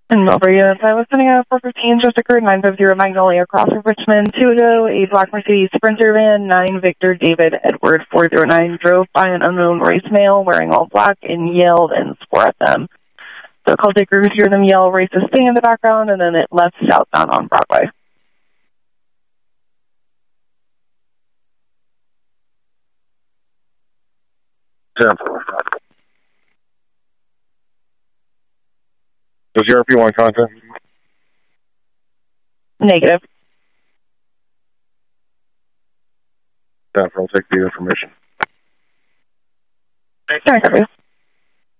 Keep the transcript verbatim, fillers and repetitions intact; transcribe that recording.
And Melbourne units, I was sending out four fifteen, just occurred nine fifty Magnolia across from Richmond, two ago, a black Mercedes Sprinter van, nine Victor David Edward four zero nine, drove by an unknown race male wearing all black and yelled and swore at them. So call taker could hear them yell racist thing in the background, and then it left southbound on Broadway. Temple. Does your R P want contact? Negative. Temple, I'll take the information. Sorry,